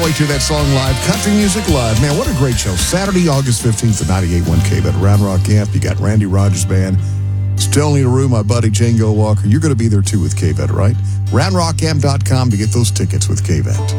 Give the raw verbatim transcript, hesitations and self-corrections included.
Wait to that song live, Country Music Live. Man, what a great show. Saturday, August fifteenth at ninety-eight point one K B E T, Round Rock Camp. You got Randy Rogers Band. Still need a room, my buddy Django Walker. You're going to be there too with K B E T, right? round rock camp dot com to get those tickets with K B E T.